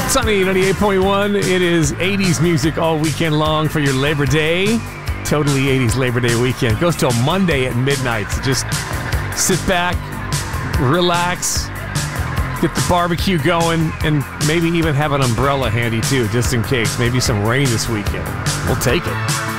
Sunny 98.1. It is 80s music all weekend long for your Labor Day. Totally 80s Labor Day weekend. Goes till Monday at midnight. So just sit back, relax, get the barbecue going, and maybe even have an umbrella handy too, just in case. Maybe some rain this weekend. We'll take it.